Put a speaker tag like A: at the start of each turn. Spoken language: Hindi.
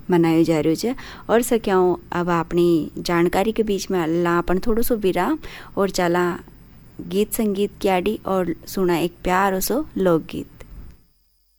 A: मनायो जा रह्यो छे। और सख्याओं अब अपनी जानकारी के बीच में ला अपन थोड़ो सो विराम और चला गीत संगीत की आड़ी और सुना एक प्यारो सो लोकगीत।